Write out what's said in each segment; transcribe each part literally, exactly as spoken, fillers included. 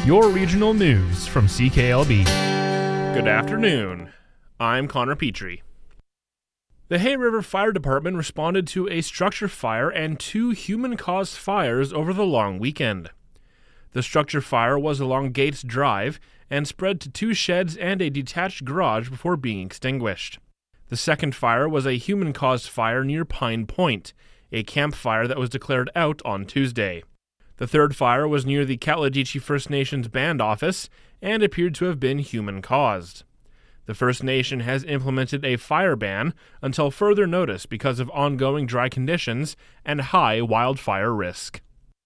your regional news from C K L B. Good afternoon. I'm Connor Petrie. The Hay River Fire Department responded to a structure fire and two human-caused fires over the long weekend. The structure fire was along Gates Drive and spread to two sheds and a detached garage before being extinguished. The second fire was a human-caused fire near Pine Point, a campfire that was declared out on Tuesday. The third fire was near the Katladitchi First Nations Band Office and appeared to have been human-caused. The First Nation has implemented a fire ban until further notice because of ongoing dry conditions and high wildfire risk.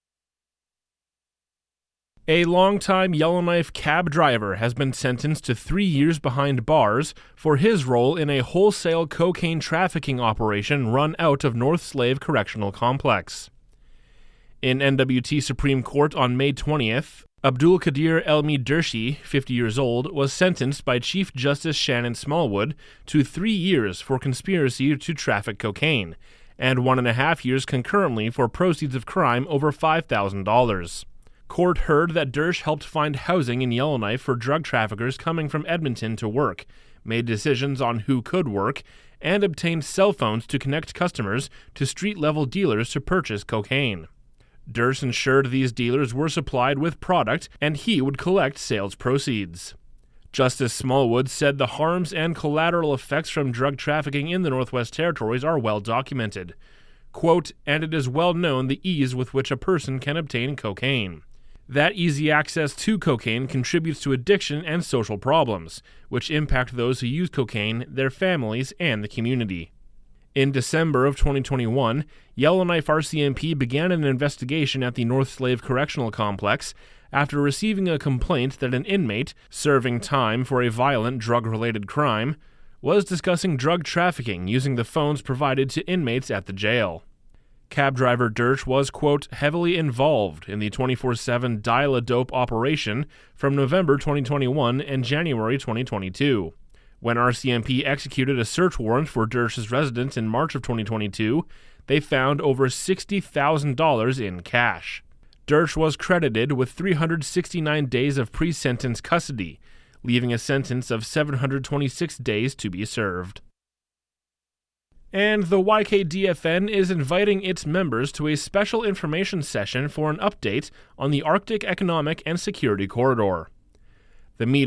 A longtime Yellowknife cab driver has been sentenced to three years behind bars for his role in a wholesale cocaine trafficking operation run out of North Slave Correctional Complex. In N W T Supreme Court on May twentieth, Abdul Qadir Elmi Dershi, fifty years old, was sentenced by Chief Justice Shannon Smallwood to three years for conspiracy to traffic cocaine, and one and a half years concurrently for proceeds of crime over five thousand dollars. Court heard that Dersh helped find housing in Yellowknife for drug traffickers coming from Edmonton to work, made decisions on who could work, and obtained cell phones to connect customers to street-level dealers to purchase cocaine. Dersh ensured these dealers were supplied with product and he would collect sales proceeds. Justice Smallwood said the harms and collateral effects from drug trafficking in the Northwest Territories are well documented. Quote, and it is well known the ease with which a person can obtain cocaine. That easy access to cocaine contributes to addiction and social problems, which impact those who use cocaine, their families, and the community. In December of twenty twenty-one, Yellowknife R C M P began an investigation at the North Slave Correctional Complex after receiving a complaint that an inmate, serving time for a violent drug-related crime, was discussing drug trafficking using the phones provided to inmates at the jail. Cab driver Dersh was, quote, heavily involved in the twenty-four seven dial-a-dope operation from November twenty twenty-one and January twenty twenty-two. When R C M P executed a search warrant for Dersh's residence in March of twenty twenty-two, they found over sixty thousand dollars in cash. Dersh was credited with three hundred sixty-nine days of pre-sentence custody, leaving a sentence of seven hundred twenty-six days to be served. And the Y K D F N is inviting its members to a special information session for an update on the Arctic Economic and Security Corridor. The meeting